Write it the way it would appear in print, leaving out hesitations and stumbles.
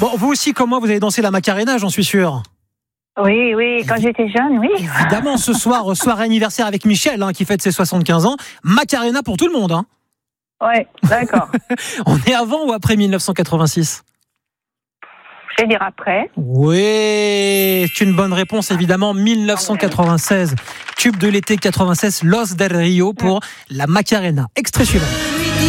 Bon, vous aussi, comme moi, vous avez dansé la Macarena, j'en suis sûr. Oui, quand j'étais jeune, oui. Évidemment, ce soir, soirée anniversaire avec Michel, qui fête ses 75 ans. Macarena pour tout le monde. Oui, d'accord. On est avant ou après 1986 ? Je vais dire après. Oui, c'est une bonne réponse, évidemment. 1996, tube de l'été 96, Los del Rio pour la Macarena. Extrait suivant.